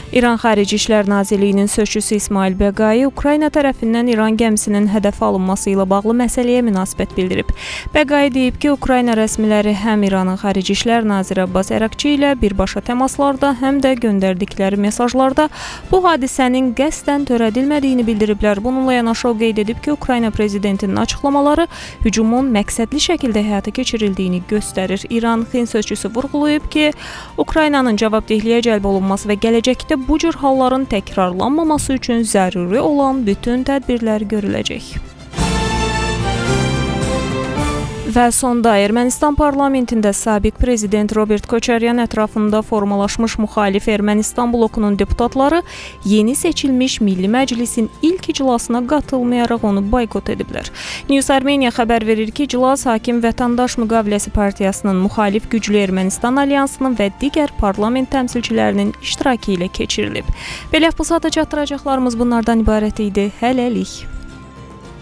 İran Xarici İşlər Nazirliyinin sözçüsü İsmail Bəqai Ukrayna tərəfindən İran gəmisinin hədəfə alınması ilə bağlı məsələyə münasibət bildirib. Bəqai deyib ki, Ukrayna rəsmiləri həm İranın Xarici İşlər Naziri Abbas Əraqçı ilə birbaşa təmaslarda, həm də göndərdikləri mesajlarda bu hadisənin qəsdən törədilmədiyini bildiriblər. Bununla yanaşı o qeyd edib ki, Ukrayna prezidentinin açıqlamaları hücumun məqsədli şəkildə həyata keçirildiyini göstərir. İran Xin sözçüsü vurğulayıb ki, Ukraynanın cavabdehliyə cəlb olunması və gələcəkdə bu cür halların təkrarlanmaması üçün zəruri olan bütün tədbirlər görüləcək. Və sonda Ermənistan parlamentində sabiq prezident Robert Koçaryan ətrafında formalaşmış müxalif Ermənistan blokunun deputatları yeni seçilmiş Milli Məclisin ilk iclasına qatılmayaraq onu boykot ediblər. News Armenia xəbər verir ki, iclas Hakim Vətəndaş Müqaviləsi Partiyasının müxalif güclü Ermənistan alyansının və digər parlament təmsilçilərinin iştirakı ilə keçirilib. Belə bu saata çatdıracaqlarımız bunlardan ibarət idi. Hələlik.